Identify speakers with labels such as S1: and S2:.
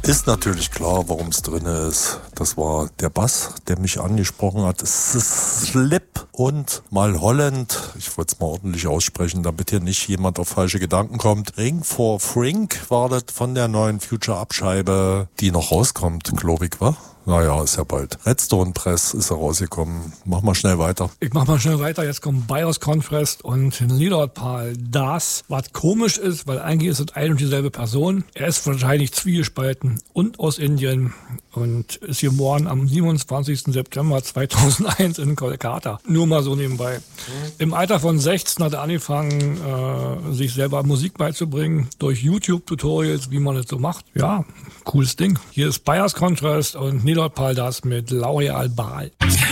S1: Ist natürlich klar, warum es drin ist. Das war der Bass, der mich angesprochen hat. Es ist Slip und Mulholland. Ich wollte es mal ordentlich aussprechen, damit hier nicht jemand auf falsche Gedanken kommt. Ring for Frink war das von der neuen Future-Abscheibe, die noch rauskommt, glaube ich, wa? Naja, ist ja bald. Redstone Press ist rausgekommen. Mach mal schnell weiter.
S2: Ich mach mal schnell weiter. Jetzt kommt BIOS Contrast und Lillardpal. Das, was komisch ist, weil eigentlich ist es ein und dieselbe Person. Er ist wahrscheinlich zwiegespalten und aus Indien und ist geboren am 27. September 2001 in Kolkata. Nur mal so nebenbei. Im Alter von 16 hat er angefangen, sich selber Musik beizubringen durch YouTube-Tutorials, wie man es so macht. Ja, cooles Ding. Hier ist BIOS Contrast und Nilotpal das mit L'Oreal Bal.